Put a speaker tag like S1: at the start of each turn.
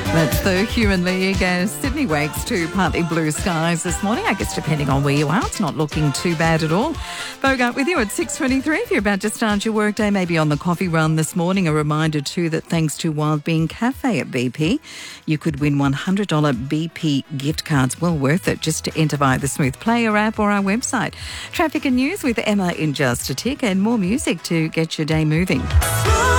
S1: That's the Human League as Sydney wakes to partly blue skies this morning. I guess depending on where you are, it's not looking too bad at all. Bogart with you at 6:23. If you're about to start your workday, maybe on the coffee run this morning, a reminder too that thanks to Wild Bean Cafe at BP, you could win $100 BP gift cards. Well worth it. Just to enter via the Smooth Player app or our website. Traffic and news with Emma in just a tick, and more music to get your day moving.